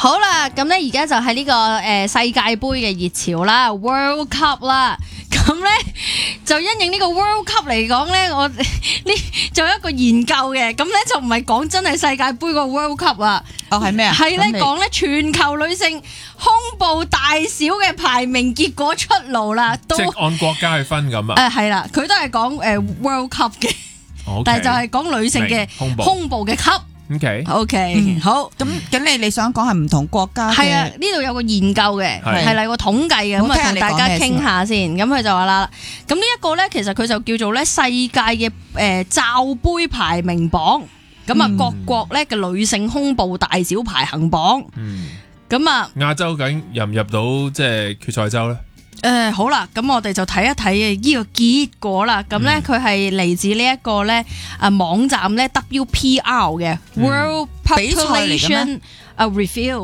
好啦，咁咧而家就係呢個世界盃嘅熱潮啦 ，World Cup 啦。咁咧就因應呢個 World Cup 嚟講咧，我呢就有一個研究嘅，咁咧就唔係講真係世界盃個 World Cup 啊。 哦，係咩啊？ 係咧講咧全球女性胸部大小嘅排名結果出爐啦，都即係按國家去分咁啊。 係啦，佢都係講World Cup 嘅， OK 但係就係講女性嘅胸部嘅級。OK， 好。 咁你想講係唔同國家嘅？ 係啊，呢度有個研究嘅，係嚟個統計嘅，咁啊同大家傾下先。咁佢就話啦，咁呢一個咧，其實佢就叫做咧世界嘅罩杯排名榜，咁啊各國咧嘅女性胸部大小排行榜。咁啊， 亞洲究竟入唔入到即係決賽周咧？ 好啦，咁我哋就睇一睇呢個結果啦。咁咧佢係嚟自呢一個咧網站咧 WPR 嘅 World Population Review。